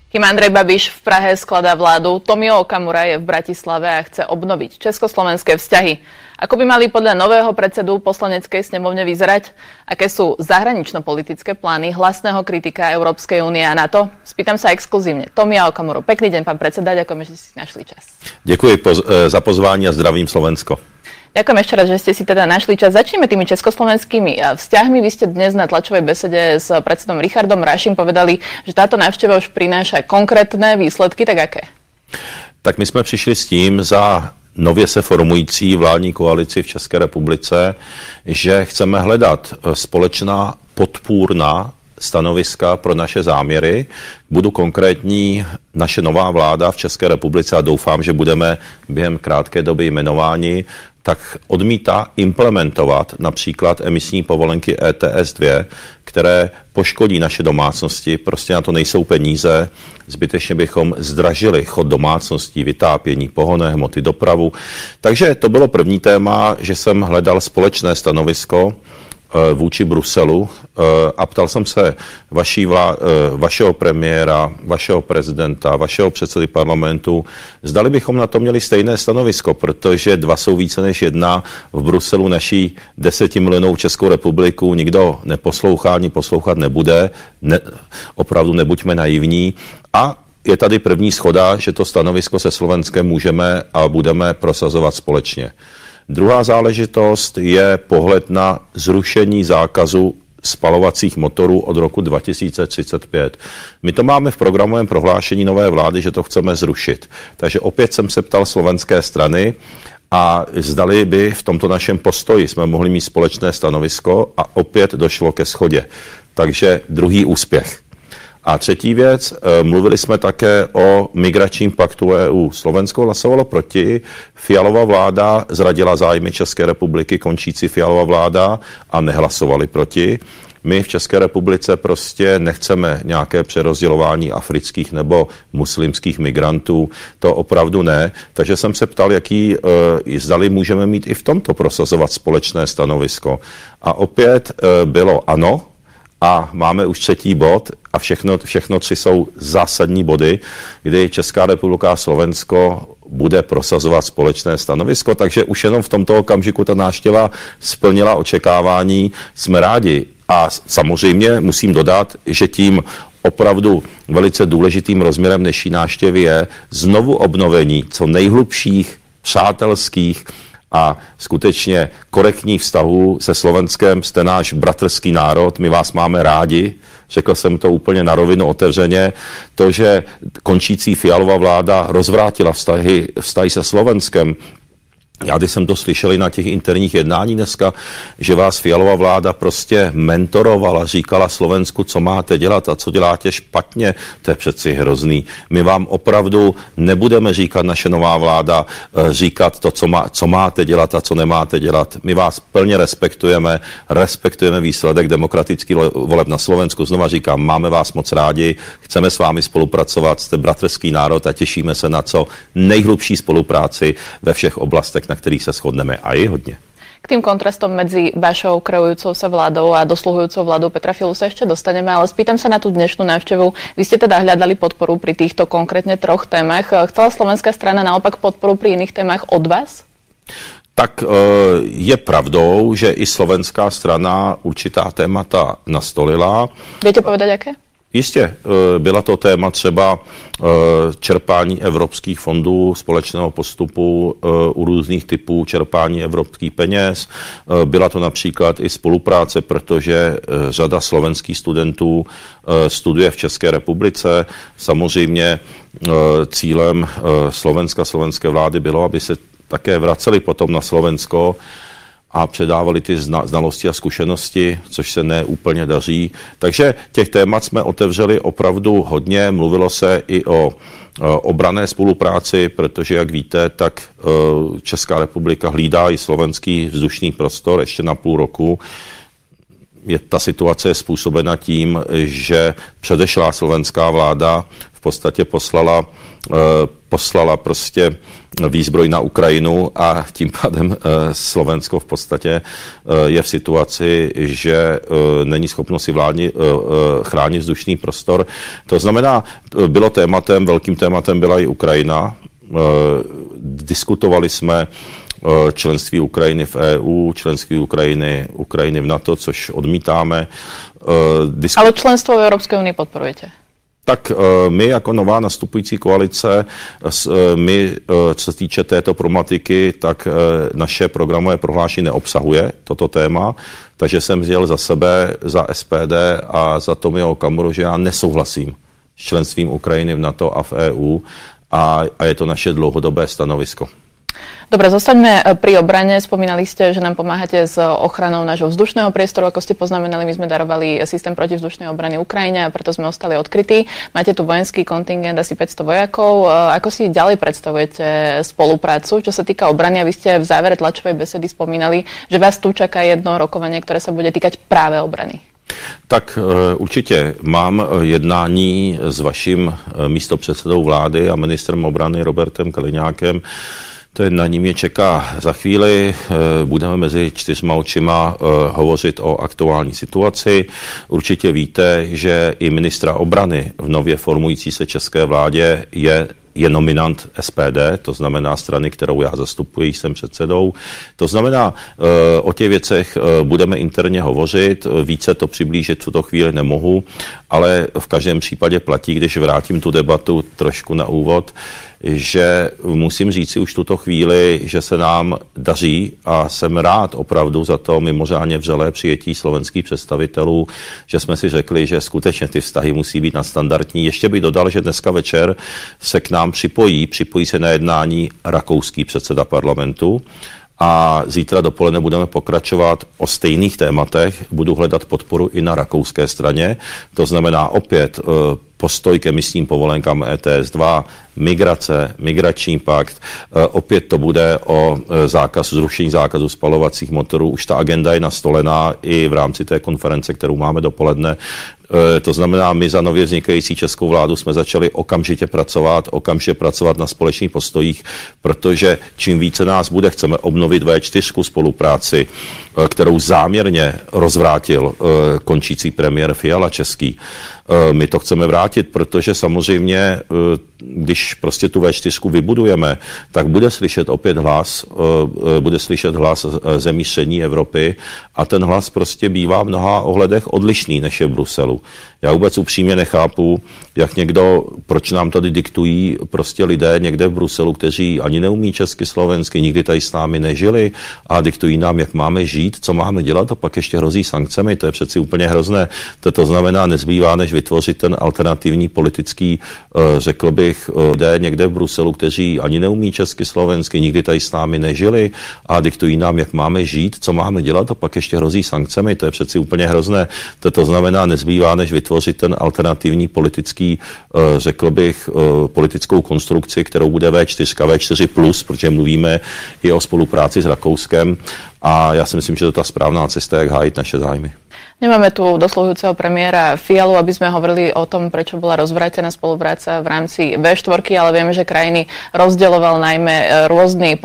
Kým Andrej Babiš v Prahe skladá vládu, Tomio Okamura je v Bratislave a chce obnoviť československé vzťahy. Ako by mali podľa nového predsedu poslaneckej snemovne vyzerať? Aké sú zahranično-politické plány hlasného kritika Európskej únie a NATO? Spýtam sa exkluzívne Tomia Okamuru. Pekný deň, pán predseda, ďakujem, že ste si našli čas. Děkuji za pozvání a zdravím Slovensko. Ďakujem ešte raz, že ste si teda našli čas. Začneme tými československými vzťahmi. Vy ste dnes na tlačovej besede s predsedom Richardom Raším povedali, že táto návšteva už prináša konkrétne výsledky, tak aké? Tak my jsme přišli s tím za nově se formující vládní koalici v České republice, že chceme hledat společná podpůrná stanoviska pro naše záměry. Budu konkrétní, naše nová vláda v České republice, a doufám, že budeme během krátké doby jmenováni, tak odmítá implementovat například emisní povolenky ETS 2, které poškodí naše domácnosti, prostě na to nejsou peníze, zbytečně bychom zdražili chod domácností, vytápění, pohonné hmoty, dopravu. Takže to bylo první téma, že jsem hledal společné stanovisko vůči Bruselu a ptal jsem se vašeho premiéra, vašeho prezidenta, vašeho předsedy parlamentu, zdali bychom na to měli stejné stanovisko, protože dva jsou více než jedna. V Bruselu naší 10 milionovou Českou republiku nikdo neposlouchá, ani poslouchat nebude. Opravdu nebuďme naivní. A je tady první shoda, že to stanovisko se Slovenskem můžeme a budeme prosazovat společně. Druhá záležitost je pohled na zrušení zákazu spalovacích motorů od roku 2035. My to máme v programovém prohlášení nové vlády, že to chceme zrušit. Takže opět jsem se ptal slovenské strany a zdali by v tomto našem postoji jsme mohli mít společné stanovisko a opět došlo ke shodě. Takže druhý úspěch. A třetí věc, mluvili jsme také o migračním paktu EU. Slovensko hlasovalo proti, Fialova vláda zradila zájmy České republiky, končící Fialova vláda, a nehlasovali proti. My v České republice prostě nechceme nějaké přerozdělování afrických nebo muslimských migrantů, to opravdu ne. Takže jsem se ptal, zdali můžeme mít i v tomto prosazovat společné stanovisko. A opět bylo ano. A máme už třetí bod a všechno tři jsou zásadní body, kdy Česká republika a Slovensko bude prosazovat společné stanovisko, takže už jenom v tomto okamžiku ta návštěva splnila očekávání, jsme rádi. A samozřejmě musím dodat, že tím opravdu velice důležitým rozměrem dnešní návštěvy je znovu obnovení co nejhlubších přátelských a skutečně korektních vztahů se Slovenskem. Jste náš bratrský národ, my vás máme rádi, řekl jsem to úplně na rovinu otevřeně. To, že končící Fialova vláda rozvrátila vztahy se Slovenskem, já když jsem to slyšel i na těch interních jednání dneska, že vás Fialova vláda prostě mentorovala, říkala Slovensku, co máte dělat a co děláte špatně, to je přeci hrozný. My vám opravdu nebudeme říkat, naše nová vláda, říkat to, co máte dělat a co nemáte dělat. My vás plně respektujeme výsledek demokratických voleb na Slovensku. Znova říkám, máme vás moc rádi, chceme s vámi spolupracovat, jste bratrský národ a těšíme se na co nejhlubší spolupráci ve všech oblastech, na ktorých sa shodneme, a je hodne. K tým kontrastom medzi vašou kreujúcou sa vládou a dosluhujúcou vládou Petra Fialu sa ešte dostaneme, ale spýtam sa na tú dnešnú návštevu. Vy ste teda hľadali podporu pri týchto konkrétne troch témach. Chcela slovenská strana naopak podporu pri iných témach od vás? Tak je pravdou, že i slovenská strana určitá témata nastolila. Viete povedať, aké? Jistě, byla to téma třeba čerpání evropských fondů, společného postupu u různých typů čerpání evropských peněz. Byla to například i spolupráce, protože řada slovenských studentů studuje v České republice. Samozřejmě cílem slovenské vlády bylo, aby se také vraceli potom na Slovensko a předávali ty znalosti a zkušenosti, což se neúplně daří. Takže těch témat jsme otevřeli opravdu hodně. Mluvilo se i o obranné spolupráci, protože, jak víte, tak Česká republika hlídá i slovenský vzdušný prostor ještě na půl roku. Ta situace je způsobena tím, že předešlá slovenská vláda v podstatě poslala prostě výzbroj na Ukrajinu a tím pádem Slovensko v podstatě je v situaci, že není schopno si chránit vzdušný prostor. To znamená, velkým tématem byla i Ukrajina. Diskutovali jsme členství Ukrajiny v EU, členství Ukrajiny v NATO, což odmítáme. Ale členstvo v Evropské unii podporujete? Tak my jako nová nastupující koalice, co se týče této problematiky, tak naše programové prohlášení neobsahuje toto téma, takže jsem vzal za sebe, za SPD a za Tomio Okamuru, že já nesouhlasím s členstvím Ukrajiny v NATO a v EU a je to naše dlouhodobé stanovisko. Dobre, zostaňme pri obrane. Spomínali ste, že nám pomáhate s ochranou nášho vzdušného priestoru. Ako ste poznamenali, my sme darovali systém protivzdušnej obrany Ukrajine a preto sme ostali odkrytí. Máte tu vojenský kontingent asi 500 vojakov. Ako si ďalej predstavujete spoluprácu? Čo sa týka obrany, a vy ste v závere tlačovej besedy spomínali, že vás tu čaká jedno rokovanie, ktoré sa bude týkať práve obrany. Tak určitě mám jednání s vaším místopředsedou vlády a ministrem obrany Robertem Kaliňákem. To jednání mě čeká za chvíli. Budeme mezi 4 očima hovořit o aktuální situaci. Určitě víte, že i ministra obrany v nově formující se české vládě je nominant SPD, to znamená strany, kterou já zastupuji, jsem předsedou. To znamená, o těch věcech budeme interně hovořit, více to přiblížit v tuto chvíli nemohu, ale v každém případě platí, když vrátím tu debatu trošku na úvod, že musím říct si už tuto chvíli, že se nám daří a jsem rád opravdu za to mimořádně vřelé přijetí slovenských představitelů, že jsme si řekli, že skutečně ty vztahy musí být nadstandardní. Ještě bych dodal, že dneska večer se k nám připojí se na jednání rakouský předseda parlamentu a zítra dopoledne budeme pokračovat o stejných tématech. Budu hledat podporu i na rakouské straně. To znamená opět postoj k emisním povolenkám ETS2, migrace, migrační pakt. Opět to bude o zrušení zákazu spalovacích motorů. Už ta agenda je nastolená i v rámci té konference, kterou máme dopoledne. To znamená, my za nově vznikající českou vládu jsme začali okamžitě pracovat na společných postojích, protože čím více nás bude, chceme obnovit V4 spolupráci, kterou záměrně rozvrátil končící premiér Fiala český. My to chceme vrátit, protože samozřejmě, když prostě tu V4 vybudujeme, tak bude slyšet opět hlas zemí střední Evropy a ten hlas prostě bývá v mnoha ohledech odlišný, než je v Bruselu. Já vůbec upřímně nechápu, proč nám tady diktují prostě lidé někde v Bruselu, kteří ani neumí česky, slovensky, nikdy tady s námi nežili a diktují nám, jak máme žít, co máme dělat a pak ještě hrozí sankcemi. To je přeci úplně hrozné. To znamená, nezbývá, než vytvořit ten alternativní politický, řekl bych, lidé někde v Bruselu, kteří ani neumí česky, slovensky, nikdy tady s námi nežili a diktují nám, jak máme žít, co máme dělat a pak ještě hrozí sankcemi. To je přeci úplně hrozné. To znamená, nezbývá, než vytvořit ten alternativní politický, řekl bych, politickou konstrukci, kterou bude V4+, protože mluvíme i o spolupráci s Rakouskem a já si myslím, že to je ta správná cesta, jak hájit naše zájmy. Nemáme tu dosluhujúceho premiéra Fialu, aby sme hovorili o tom, prečo bola rozvrátená spolupráca v rámci V4, ale vieme, že krajiny rozdeľoval najmä rôzny